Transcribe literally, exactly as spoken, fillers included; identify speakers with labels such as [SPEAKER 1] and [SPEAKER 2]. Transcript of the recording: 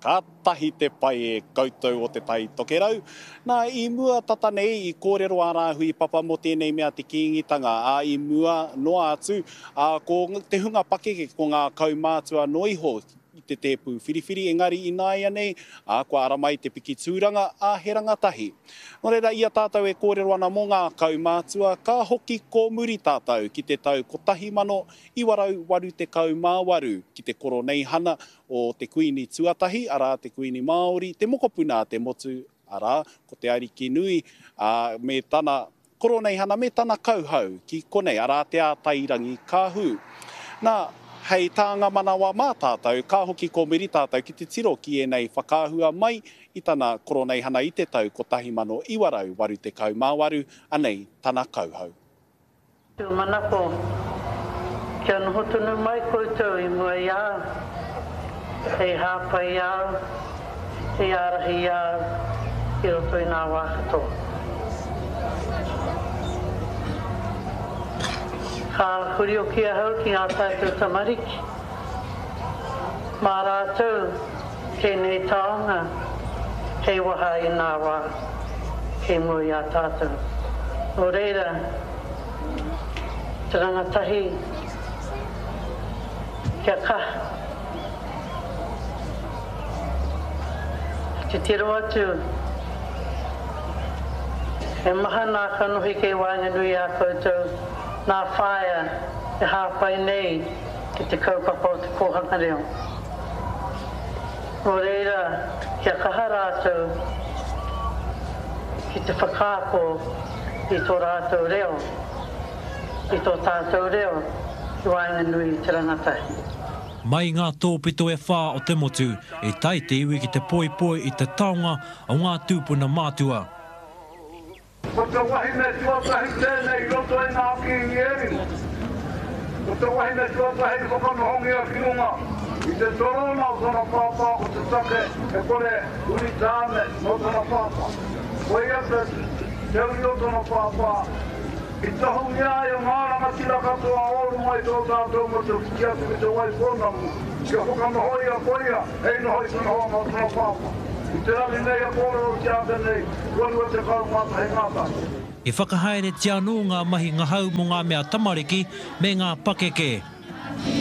[SPEAKER 1] Ka tahi te pai e koutou o te tai tokerau. Nā i mua tata nei i kōrero ara hui papa mo tēnei mea te kīngitanga. A i mua noa atu a ko te hunga pakeke ko ngā kaumātua noiho i te tēpū whiriwhiri. Engari i nāia nei, a ko ara mai te piki tūranga a he rangatahi. Nō reira ia tātou e kōrero ana mō ngā kaumātua, ka hoki ko muri tātou ki te tau kotahi mano i warau waru te kaumāwaru ki te koro nei hana o te kuini tuatahi, ara te kuini Māori, te mokopuna te motu, ara ko te ariki nui, a, me tana koro nei hana, me tana kauhau ki konei, ara te ātairangi kāhu. Nā, hei tāanga manawa mā tātou, ka hoki ko muri tātou ki te tiro ki e nei whakāhua mai i tana koro nei hana i te tau kotahi mano i warau waru te kaumāwaru, anei tana kauhau.
[SPEAKER 2] Tū manako, kia noho tunu mai koutou i mua ia, hei hāpai au, hei arahi au, i roto i nā wākato. Ka huri o kia hau ki ngā tātou tamariki. Mā rātou, tēnei taonga, hei waha i nā wā, hei mua i a tātou. O reira, te rangatahi, kia kaha. Te tiro atu, e maha nā kanohi kei wānganui a koutou, nā whaia e hāpai nei ki te kaupapa o te kōhanga reo. Nō reira, kia kaha rātou ki te whakāko i tō rātou reo, i tō tātou reo, i wānganui te rangatahi.
[SPEAKER 3] Mai ngā tōpito e whā o te motu, e tai te iwi ki te poi poi i te taonga o ngā tūpuna mātua.
[SPEAKER 4] Ko te wahine tuatahi tēnei roto e ngā kingi eri. Ko te wahine tuatahi whakanohongi a kinunga. I te torona o tona pāpā o te take e kore uri tāne o tona pāpā. Ko i ata te uri o tona pāpā. I tahu ngā i o ngā rangatira katoa oru mai tō tātou mo te kia tuki te wai pōnamu. Kia whakanohoi a koia, hei nohoi tona hoa o tona pāpā. I te rani nei a kōrero ki ate nei, ronu e te kaumata hei ngāta.
[SPEAKER 3] I whakahaere te anō ngā mahi ngahau mo ngā mea tamariki me ngā pakeke.